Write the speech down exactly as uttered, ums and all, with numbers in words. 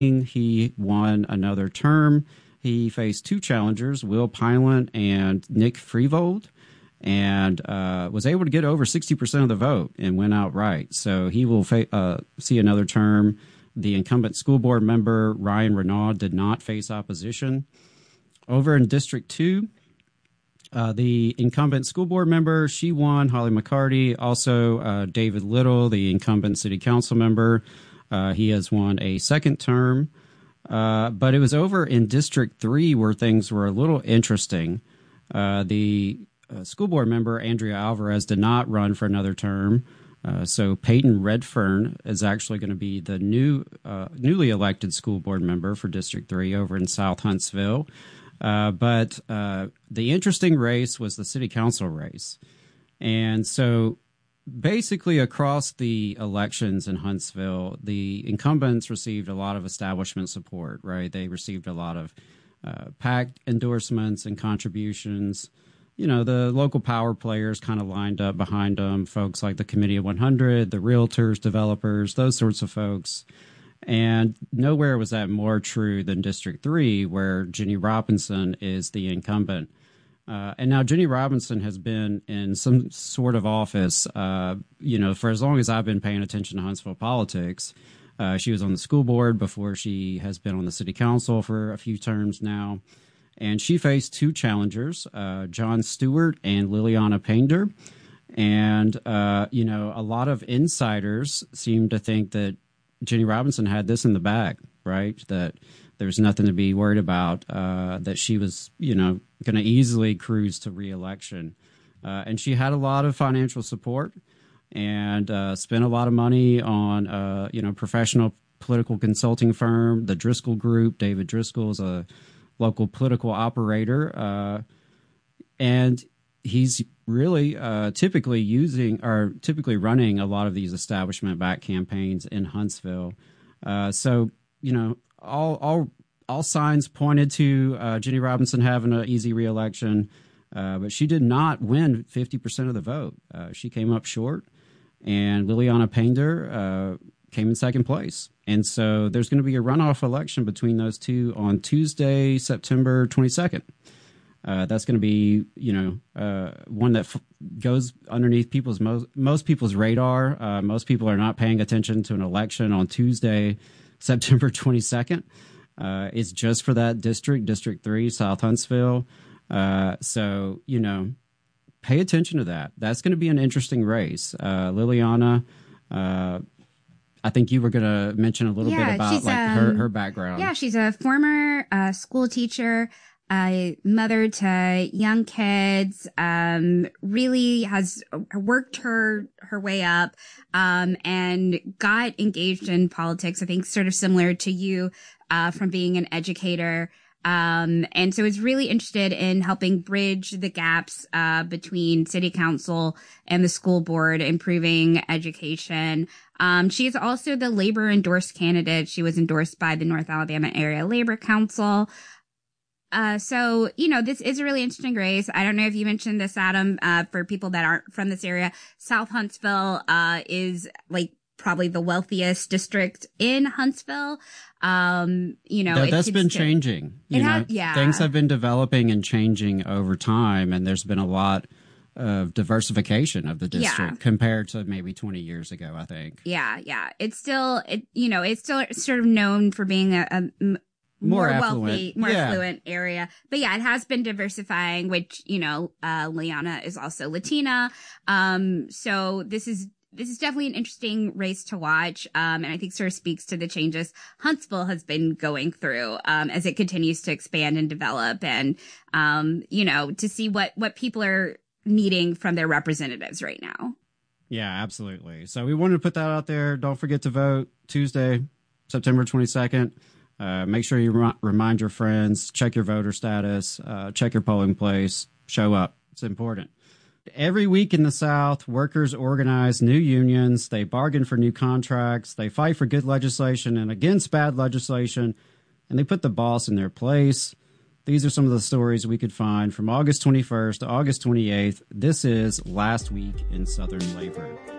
He won another term. He faced two challengers, Will Pylant and Nick Freevold, and uh, was able to get over sixty percent of the vote and win outright. So he will fa- uh, see another term. The incumbent school board member, Ryan Renaud, did not face opposition. Over in District two, uh, the incumbent school board member, she won, Holly McCarty. Also, uh, David Little, the incumbent city council member, uh, he has won a second term. Uh, but it was over in District three where things were a little interesting. Uh, the uh, school board member, Andrea Alvarez, did not run for another term. Uh, so Peyton Redfern is actually going to be the new, uh, newly elected school board member for District three over in South Huntsville. Uh, but uh, the interesting race was the city council race. And so basically across the elections in Huntsville, the incumbents received a lot of establishment support, right? They received a lot of uh, PAC endorsements and contributions. You know, the local power players kind of lined up behind them, folks like the Committee of one hundred, the realtors, developers, those sorts of folks. And nowhere was that more true than District three, where Jenny Robinson is the incumbent. Uh, and now Jenny Robinson has been in some sort of office, uh, you know, for as long as I've been paying attention to Huntsville politics. Uh, she was on the school board before. She has been on the city council for a few terms now. And she faced two challengers, uh, John Stewart and Liliana Painter. And, uh, you know, a lot of insiders seem to think that Jenny Robinson had this in the bag, right? That there's nothing to be worried about, uh, that she was, you know, going to easily cruise to re-election. Uh, and she had a lot of financial support and uh, spent a lot of money on, uh, you know, professional political consulting firm, the Driscoll Group. David Driscoll is a local political operator, uh, and he's really uh, typically using or typically running a lot of these establishment-backed campaigns in Huntsville. Uh, so, you know, all all all signs pointed to uh, Jenny Robinson having an easy reelection, uh, but she did not win fifty percent of the vote. Uh, she came up short, and Liliana Painter uh, came in second place. And so there's going to be a runoff election between those two on Tuesday, September twenty-second. Uh, that's going to be, you know, uh, one that f- goes underneath people's most most people's radar. Uh, most people are not paying attention to an election on Tuesday, September twenty-second. Uh, it's just for that district, District three, South Huntsville. Uh, so, you know, pay attention to that. That's going to be an interesting race. Uh, Liliana, uh, I think you were going to mention a little yeah, bit about like um, her, her background. Yeah, she's a former uh, school teacher, a mother to young kids, um, really has worked her, her way up, um, and got engaged in politics, I think sort of similar to you, uh, from being an educator. Um, and so is really interested in helping bridge the gaps, uh, between city council and the school board, improving education. Um, she is also the labor endorsed candidate. She was endorsed by the North Alabama Area Labor Council. Uh, so, you know, this is a really interesting race. I don't know if you mentioned this, Adam, uh, for people that aren't from this area. South Huntsville, uh, is like probably the wealthiest district in Huntsville. Um, you know, that, that's been changing. You know, ha- yeah. Things have been developing and changing over time, and there's been a lot of diversification of the district yeah. compared to maybe twenty years ago, I think. Yeah, yeah. It's still, it, you know, it's still sort of known for being a, a more, more wealthy, more yeah. affluent area. But yeah, it has been diversifying, which, you know, uh, Liana is also Latina. Um, so this is, this is definitely an interesting race to watch. Um, and I think sort of speaks to the changes Huntsville has been going through, um, as it continues to expand and develop and, um, you know, to see what, what people are needing from their representatives right now. Yeah, absolutely. So we wanted to put that out there. Don't forget to vote Tuesday, September twenty-second. Uh, make sure you re- remind your friends, check your voter status, uh, check your polling place, show up. It's important. Every week in the South, workers organize new unions. They bargain for new contracts. They fight for good legislation and against bad legislation, and they put the boss in their place. These are some of the stories we could find from August twenty-first to August twenty-eighth. This is Last Week in Southern Labor.